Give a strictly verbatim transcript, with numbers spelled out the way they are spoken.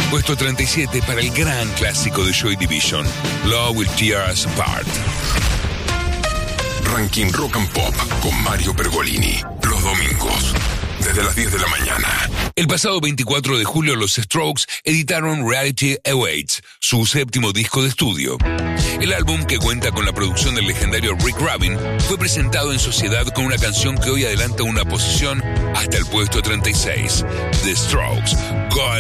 Puesto treinta y siete para el gran clásico de Joy Division, Love Will Tear Us Apart. Ranking Rock and Pop con Mario Pergolini. Los domingos, desde las diez de la mañana. El pasado veinticuatro de julio, los Strokes editaron Reality Awaits, su séptimo disco de estudio. El álbum, que cuenta con la producción del legendario Rick Rubin, fue presentado en sociedad con una canción que hoy adelanta una posición hasta el puesto treinta y seis, The Strokes, Go